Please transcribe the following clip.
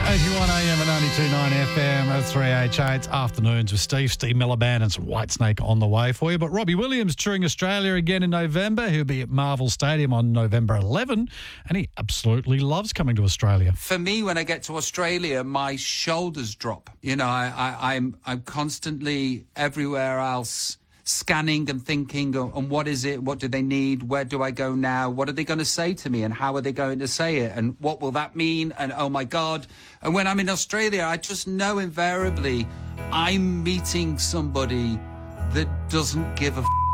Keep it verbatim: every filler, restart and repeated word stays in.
eighty-one A M and ninety-two point nine F M at three H eight. Afternoons with Steve, Steve Miliband and some Whitesnake on the way for you. But Robbie Williams touring Australia again in November. He'll be at Marvel Stadium on November eleventh, and he absolutely loves coming to Australia. For me, when I get to Australia, my shoulders drop. You know, I, I, I'm I'm constantly everywhere else, scanning and thinking, oh, and what is it? What do they need? Where do I go now? What are they going to say to me? And how are they going to say it? And what will that mean? And oh my God. And when I'm in Australia, I just know invariably I'm meeting somebody that doesn't give a f-